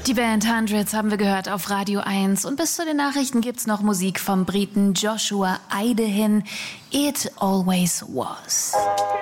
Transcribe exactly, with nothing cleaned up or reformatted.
Die Band Hundreds haben wir gehört auf Radio eins. Und bis zu den Nachrichten gibt's noch Musik vom Briten Joshua Idehin. It Always Was.